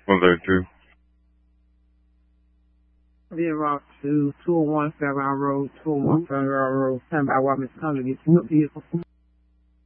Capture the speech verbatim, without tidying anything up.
one thirty-two. Being Rock to two oh one Fairbound Road, two oh one Fairbound Road, stand by while Miss Conley gets new vehicle.